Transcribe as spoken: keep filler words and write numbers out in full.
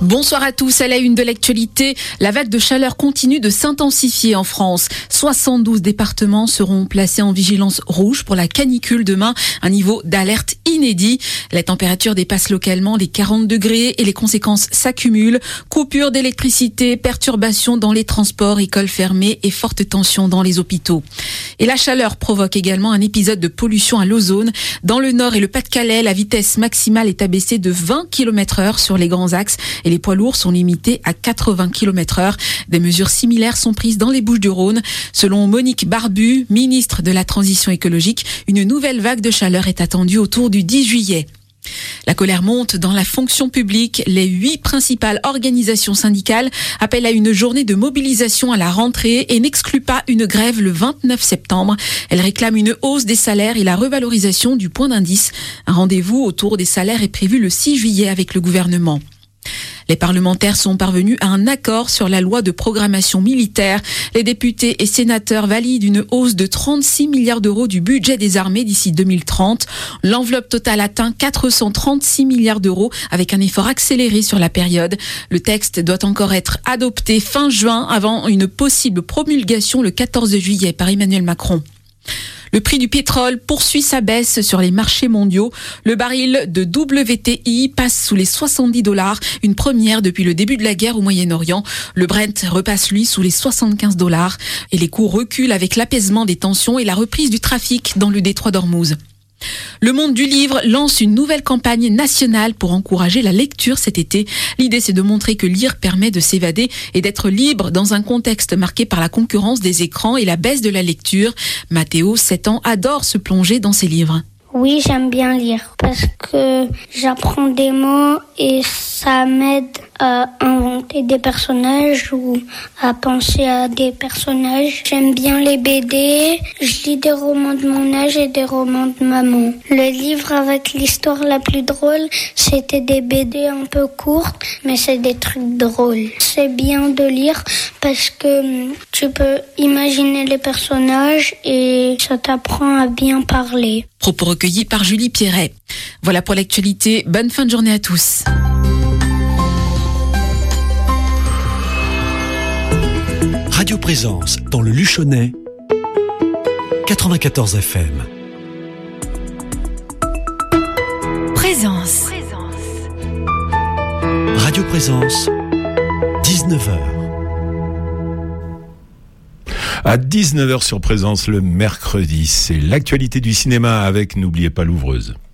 Bonsoir à tous. À la une de l'actualité, la vague de chaleur continue de s'intensifier en France. soixante-douze départements seront placés en vigilance rouge pour la canicule demain, un niveau d'alerte inédit. La température dépasse localement les quarante degrés et les conséquences s'accumulent. Coupures d'électricité, perturbations dans les transports, écoles fermées et fortes tensions dans les hôpitaux. Et la chaleur provoque également un épisode de pollution à l'ozone. Dans le Nord et le Pas-de-Calais, la vitesse maximale est abaissée de vingt kilomètres heure sur les grands axes et les poids lourds sont limités à quatre-vingts kilomètres heure. Des mesures similaires sont prises dans les Bouches-du-Rhône. Selon Monique Barbu, ministre de la Transition écologique, une nouvelle vague de chaleur est attendue autour du dix juillet. La colère monte dans la fonction publique. Les huit principales organisations syndicales appellent à une journée de mobilisation à la rentrée et n'excluent pas une grève le vingt-neuf septembre. Elles réclament une hausse des salaires et la revalorisation du point d'indice. Un rendez-vous autour des salaires est prévu le six juillet avec le gouvernement. Les parlementaires sont parvenus à un accord sur la loi de programmation militaire. Les députés et sénateurs valident une hausse de trente-six milliards d'euros du budget des armées d'ici deux mille trente. L'enveloppe totale atteint quatre cent trente-six milliards d'euros avec un effort accéléré sur la période. Le texte doit encore être adopté fin juin avant une possible promulgation le quatorze juillet par Emmanuel Macron. Le prix du pétrole poursuit sa baisse sur les marchés mondiaux. Le baril de W T I passe sous les soixante-dix dollars, une première depuis le début de la guerre au Moyen-Orient. Le Brent repasse lui sous les soixante-quinze dollars et les cours reculent avec l'apaisement des tensions et la reprise du trafic dans le détroit d'Ormuz. Le Monde du Livre lance une nouvelle campagne nationale pour encourager la lecture cet été. L'idée, c'est de montrer que lire permet de s'évader et d'être libre dans un contexte marqué par la concurrence des écrans et la baisse de la lecture. Mathéo, sept ans, adore se plonger dans ses livres. Oui, j'aime bien lire parce que j'apprends des mots et ça m'aide à inventer des personnages ou à penser à des personnages. J'aime bien les B D, je lis des romans de mon âge et des romans de maman. Le livre avec l'histoire la plus drôle, c'était des B D un peu courtes, mais c'est des trucs drôles. C'est bien de lire parce que tu peux imaginer les personnages et ça t'apprend à bien parler. Propos recueillis par Julie Pierret. Voilà pour l'actualité. Bonne fin de journée à tous. Radio Présence dans le Luchonnais, quatre-vingt-quatorze F M. Présence. Radio Présence, dix-neuf heures. À dix-neuf heures sur Présence le mercredi, c'est l'actualité du cinéma avec, n'oubliez pas, l'ouvreuse.